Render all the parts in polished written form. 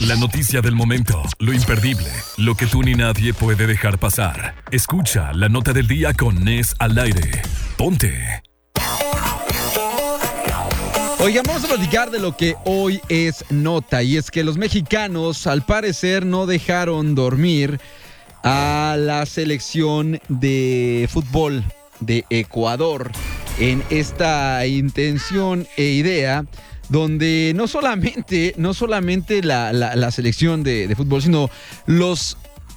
La noticia del momento, lo imperdible, lo que tú ni nadie puede dejar pasar. Escucha la nota del día con Nes al aire. Ponte. Oigan, vamos a platicar de lo que hoy es nota, y es que los mexicanos al parecer no dejaron dormir a la selección de fútbol de Ecuador en esta intención e idea donde no solamente la selección de fútbol, sino los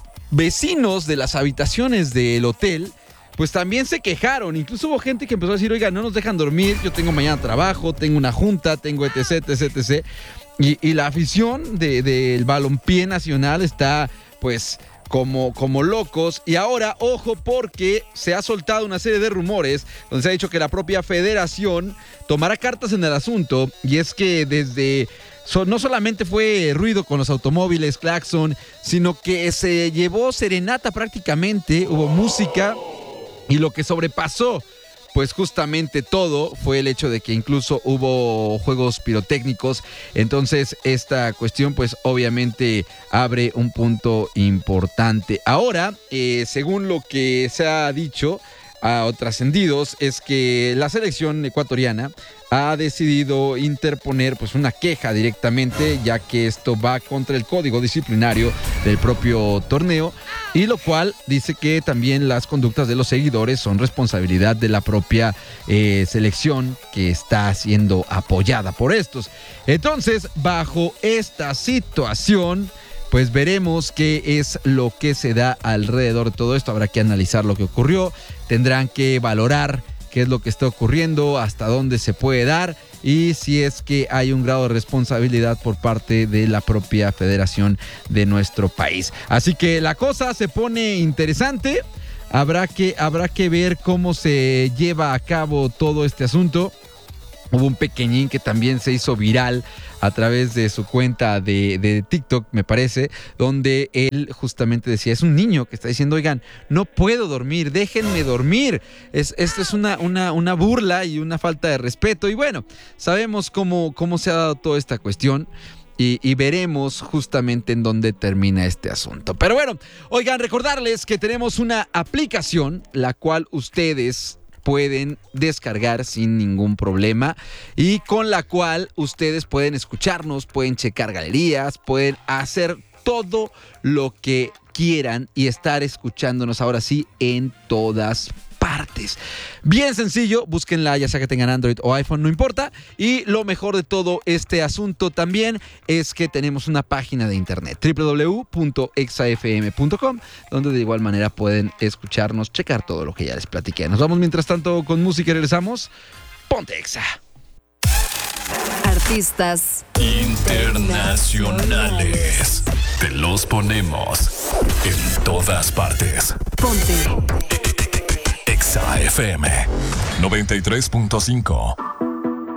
vecinos de las habitaciones del hotel pues también se quejaron. Incluso hubo gente que empezó a decir, oiga, no nos dejan dormir, yo tengo mañana trabajo, tengo una junta, tengo etc, etc, etc. Y la afición del balompié nacional está pues como locos. Y ahora, ojo, porque se ha soltado una serie de rumores donde se ha dicho que la propia federación tomará cartas en el asunto. Y es que no solamente fue ruido con los automóviles, claxon, sino que se llevó serenata prácticamente, hubo música. Y lo que sobrepasó, pues justamente todo, fue el hecho de que incluso hubo juegos pirotécnicos. Entonces esta cuestión pues obviamente abre un punto importante. Ahora, según lo que se ha dicho o trascendidos, es que la selección ecuatoriana ha decidido interponer pues una queja directamente, ya que esto va contra el código disciplinario del propio torneo, y lo cual dice que también las conductas de los seguidores son responsabilidad de la propia selección que está siendo apoyada por estos. Entonces, bajo esta situación, pues veremos qué es lo que se da alrededor de todo esto. Habrá que analizar lo que ocurrió, tendrán que valorar qué es lo que está ocurriendo, hasta dónde se puede dar y si es que hay un grado de responsabilidad por parte de la propia federación de nuestro país. Así que la cosa se pone interesante. Habrá que ver cómo se lleva a cabo todo este asunto. Hubo un pequeñín que también se hizo viral a través de su cuenta de TikTok, me parece, donde él justamente decía, es un niño que está diciendo, oigan, no puedo dormir, déjenme dormir. Esto es una burla y una falta de respeto. Y bueno, sabemos cómo se ha dado toda esta cuestión. Y veremos justamente en dónde termina este asunto. Pero bueno, oigan, recordarles que tenemos una aplicación, la cual ustedes pueden descargar sin ningún problema y con la cual ustedes pueden escucharnos, pueden checar galerías, pueden hacer todo lo que quieran y estar escuchándonos ahora sí en todas partes. Bien sencillo, búsquenla, ya sea que tengan Android o iPhone, no importa. Y lo mejor de todo este asunto también es que tenemos una página de internet, www.exafm.com, donde de igual manera pueden escucharnos, checar todo lo que ya les platiqué. Nos vamos mientras tanto con música y regresamos. Ponte Exa. Artistas internacionales. Te los ponemos en todas partes. Ponte Exa FM 93.5.